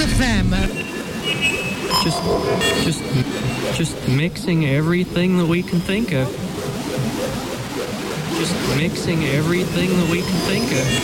FM. Just mixing everything that we can think of. Just mixing everything that we can think of.